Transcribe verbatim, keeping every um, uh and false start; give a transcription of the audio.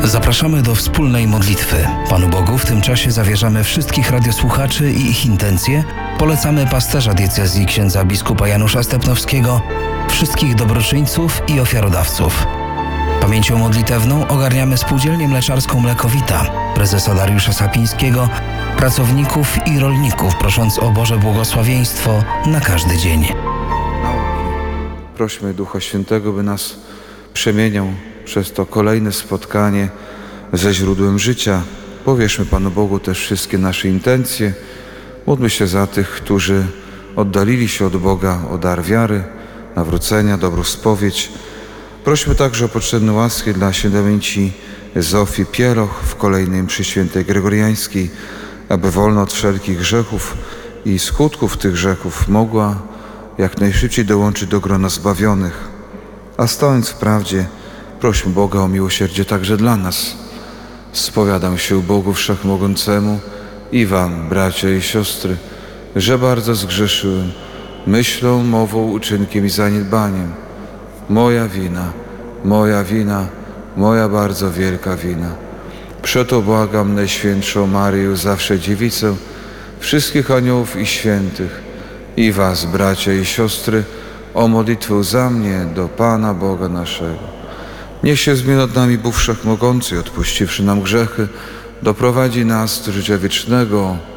Zapraszamy do wspólnej modlitwy. Panu Bogu w tym czasie zawierzamy wszystkich radiosłuchaczy i ich intencje. Polecamy pasterza diecezji księdza biskupa Janusza Stepnowskiego, wszystkich dobroczyńców i ofiarodawców. Pamięcią modlitewną ogarniamy Spółdzielnię Mleczarską Mlekowita, prezesa Dariusza Sapińskiego, pracowników i rolników, prosząc o Boże błogosławieństwo na każdy dzień. Nauki. Prośmy Ducha Świętego, by nas przemieniał przez to kolejne spotkanie ze źródłem życia. Powierzmy Panu Bogu też wszystkie nasze intencje. Módlmy się za tych, którzy oddalili się od Boga, o dar wiary, nawrócenia, dobrą spowiedź. Prośmy także o potrzebne łaski dla świętej Zofii Pieroch w kolejnej mszy świętej gregoriańskiej, aby wolna od wszelkich grzechów i skutków tych grzechów mogła jak najszybciej dołączyć do grona zbawionych. A stojąc w prawdzie, prośmy Boga o miłosierdzie także dla nas. Spowiadam się Bogu Wszechmogącemu i wam, bracia i siostry, że bardzo zgrzeszyłem myślą, mową, uczynkiem i zaniedbaniem. Moja wina, moja wina, moja bardzo wielka wina. Przeto błagam Najświętszą Maryję, zawsze Dziewicę, wszystkich aniołów i świętych i was, bracia i siostry, o modlitwę za mnie do Pana Boga naszego. Niech się zmieni nad nami Bóg Wszechmogący, odpuściwszy nam grzechy, doprowadzi nas do życia wiecznego.